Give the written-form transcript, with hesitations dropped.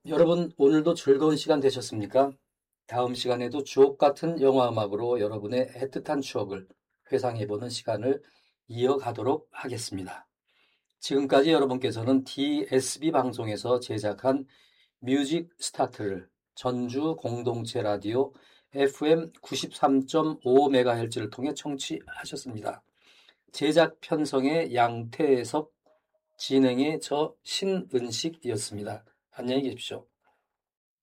여러분, 오늘도 즐거운 시간 되셨습니까? 다음 시간에도 주옥 같은 영화 음악으로 여러분의 애틋한 추억을 회상해보는 시간을 이어가도록 하겠습니다. 지금까지 여러분께서는 DSB 방송에서 제작한 뮤직 스타트를 전주 공동체 라디오 FM 93.5MHz를 통해 청취하셨습니다. 제작 편성의 양태석, 진행의 저 신은식이었습니다. 안녕히 계십시오.